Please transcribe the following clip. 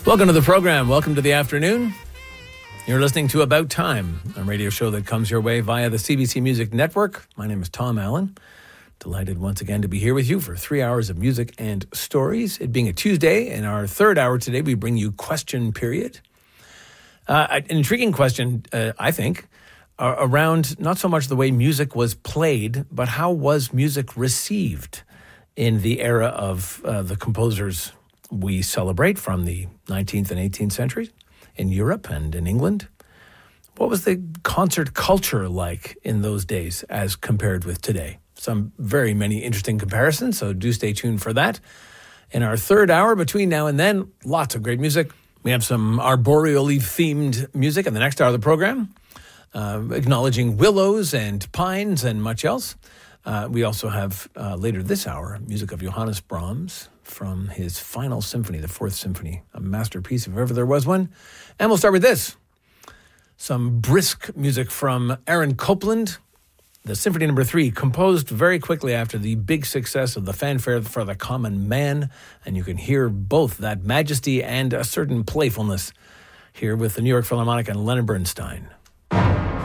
Welcome to the program. Welcome to the afternoon. You're listening to About Time, a radio show that comes your way via the CBC Music Network. My name is Tom Allen. Delighted once again to be here with you for 3 hours of music and stories. It being a Tuesday, in our third hour today, we bring you Question Period. An intriguing question, I think, around not so much the way music was played, but how was music received in the era of the composers we celebrate from the 19th and 18th centuries in Europe and in England. What was the concert culture like in those days as compared with today? Some very many interesting comparisons, so do stay tuned for that. In our third hour, between now and then, lots of great music. We have some arboreally themed music in the next hour of the program, acknowledging willows and pines and much else. We also have later this hour music of Johannes Brahms from his final symphony, the Fourth Symphony, a masterpiece if ever there was one. And we'll start with this. Some brisk music from Aaron Copland, the Symphony No. 3, composed very quickly after the big success of the Fanfare for the Common Man. And you can hear both that majesty and a certain playfulness here with the New York Philharmonic and Leonard Bernstein.